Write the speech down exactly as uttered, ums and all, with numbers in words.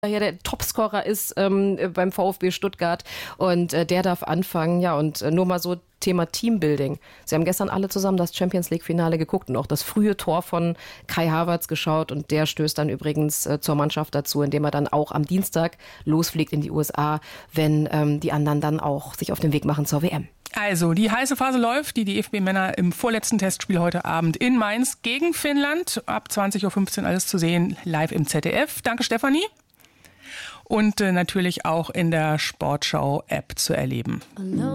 ja der Topscorer ist ähm, beim VfB Stuttgart und äh, der darf anfangen. Ja, und äh, nur mal so Thema Teambuilding. Sie haben gestern alle zusammen das Champions-League-Finale geguckt und auch das frühe Tor von Kai Havertz geschaut und der stößt dann übrigens äh, zur Mannschaft dazu, indem er dann auch am Dienstag losfliegt in die U S A, wenn ähm, die anderen dann auch sich auf den Weg machen zur W M. Also, die heiße Phase läuft. Die D F B-Männer im vorletzten Testspiel heute Abend in Mainz gegen Finnland. Ab zwanzig Uhr fünfzehn alles zu sehen, live im Z D F. Danke, Stefanie. Und äh, natürlich auch in der Sportschau-App zu erleben.